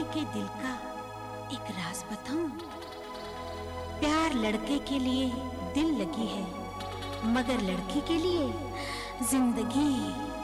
के दिल का एक राज बताऊं? प्यार लड़के के लिए दिल लगी है, मगर लड़की के लिए जिंदगी।